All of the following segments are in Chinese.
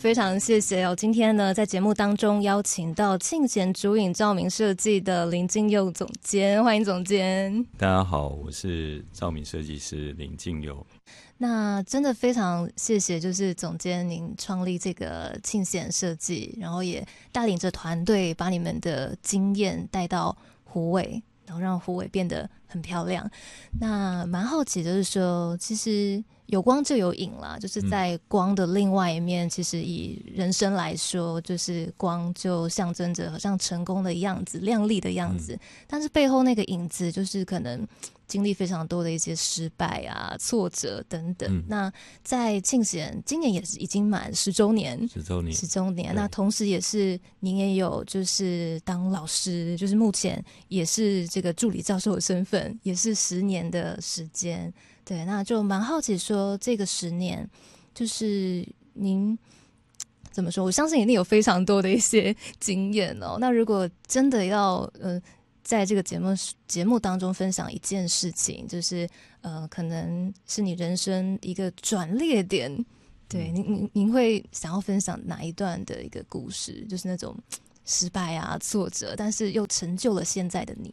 非常谢谢哦。今天呢，在节目当中邀请到庆贤竹影照明设计的林敬佑总监，欢迎总监。 大家好，我是照明设计师林敬佑。 那真的非常谢谢，就是总监您创立这个庆贤设计，然后也带领着团队把你们的经验带到虎尾，然后让虎尾变得很漂亮。那蛮好奇的是说，其实有光就有影啦，就是在光的另外一面，其实以人生来说，就是光就象征着好像成功的样子、亮丽的样子，但是背后那个影子就是可能经历非常多的一些失败啊、挫折等等。那在庆贤今年也是已经满10周年，10周年。那同时也是您也有就是当老师，就是目前也是这个助理教授的身份，也是10年的时间。对，那就蛮好奇说这个10年，就是您怎么说？我相信一定有非常多的一些经验哦。那如果真的要在这个节目当中分享一件事情，就是可能是你人生一个转捩点，对，您会想要分享哪一段的一个故事？就是那种失败啊、挫折，但是又成就了现在的你。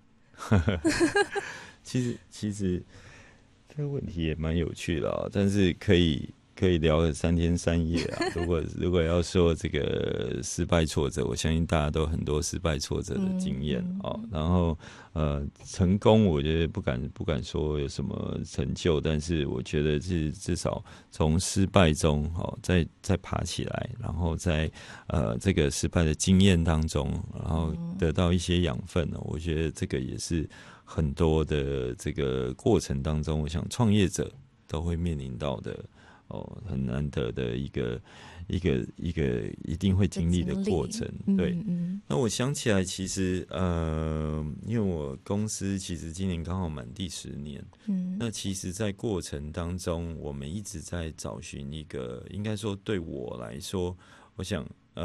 其实这个问题也蛮有趣的啊，但是可以聊个3天3夜啊。如果要说这个失败挫折，我相信大家都很多失败挫折的经验啊。然后成功，我觉得不敢说有什么成就，但是我觉得是至少从失败中再爬起来，然后在这个失败的经验当中，然后得到一些养分呢。我觉得这个也是很多的这个过程当中，我想创业者都会面临到的很难得的一个一定会经历的过程。对，那我想起来，其实因为我公司其实今年刚好满第10年，那其实在过程当中，我们一直在找寻一个，应该说对我来说，我想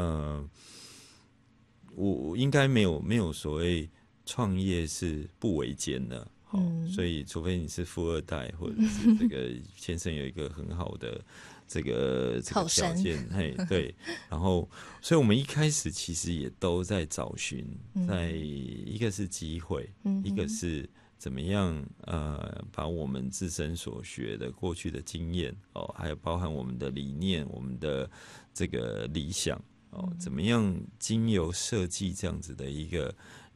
我应该没有所谓创业是不维艰的。所以除非你是富2代，或者是这个先生有一个很好的这个条件，对，然后，所以我们一开始其实也都在找寻，在一个是机会，一个是怎么样把我们自身所学的过去的经验还有包含我们的理念、我们的这个理想怎么样经由设计这样子的一个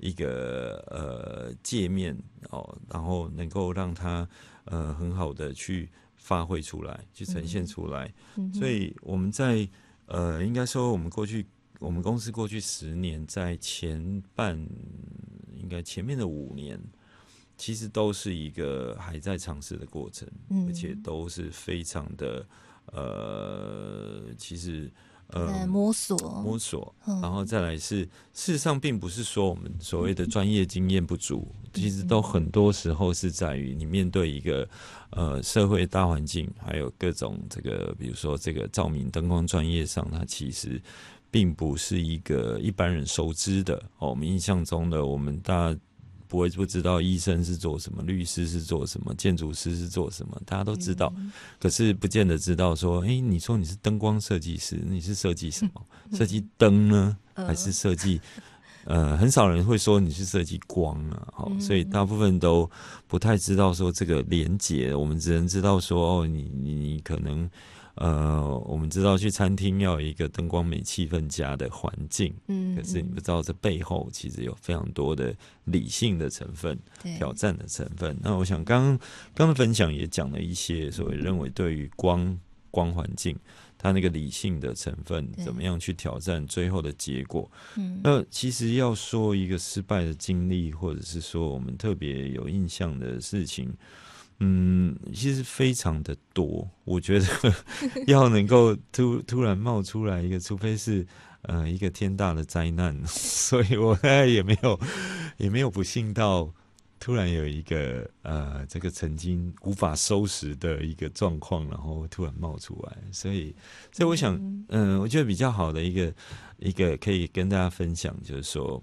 界面然后能够让它很好的去发挥出来，去呈现出来。所以我们在应该说我们公司过去10年，在前面的5年，其实都是一个还在尝试的过程，而且都是非常的其实。 摸索， 然后再来是，事实上并不是说我们所谓的专业经验不足，其实都很多时候是在于你面对一个社会大环境，还有各种这个，比如说这个照明灯光专业上，它其实并不是一个一般人熟知的我们印象中的，我们大家不知道医生是做什么，律师是做什么，建筑师是做什么，大家都知道，可是不见得知道说，你说你是灯光设计师，你是设计什么？设计灯呢，还是设计？很少人会说你是设计光啊，所以大部分都不太知道说这个连结，我们只能知道说，你可能。我们知道去餐厅要有一个灯光美、气氛佳的环境，可是你不知道这背后其实有非常多的理性的成分、挑战的成分。那我想刚刚的分享也讲了一些所谓认为对于光环境，它那个理性的成分怎么样去挑战最后的结果。那其实要说一个失败的经历，或者是说我们特别有印象的事情。其实非常的多，我觉得要能够突然冒出来一个，除非是一个天大的灾难，所以我也没有不幸到突然有一个这个曾经无法收拾的一个状况，然后突然冒出来，所以我想，我觉得比较好的一个可以跟大家分享，就是说。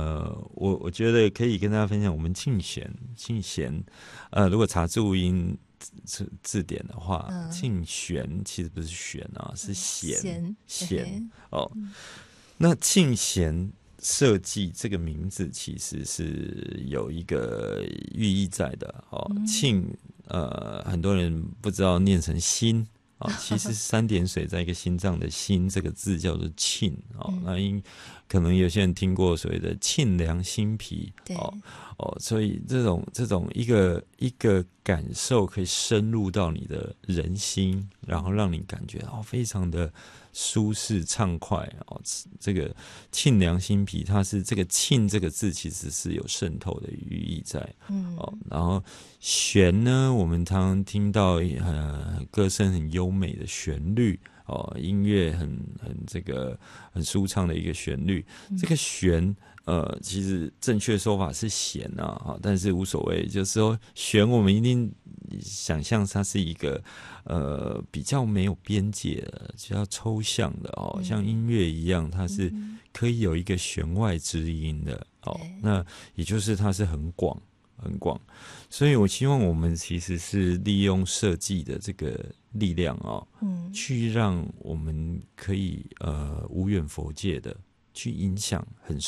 我觉得可以跟大家分享，我们庆贤，如果查注音字典的话，沁弦其实不是弦啊，是弦哦。那沁弦设计这个名字其实是有一个寓意在的哦。沁很多人不知道念成心。其实三点水在一个心脏的心这个字叫做沁那可能有些人听过所谓的沁凉心脾所以这种一个感受可以深入到你的人心，然后让你感觉非常的舒适畅快这个沁凉心脾，它是这个沁这个字其实是有渗透的寓意在然后弦呢，我们常常听到歌声很优美的旋律音乐很舒畅的一个旋律这个弦其实正确说法是弦但是无所谓，就是说弦我们一定想象它是一个比较没有边界的比较抽象的像音乐一样，它是可以有一个弦外之音的那也就是它是很广，所以我希望我们其实是利用设计的这个力量去让我们可以无远弗届的去影响很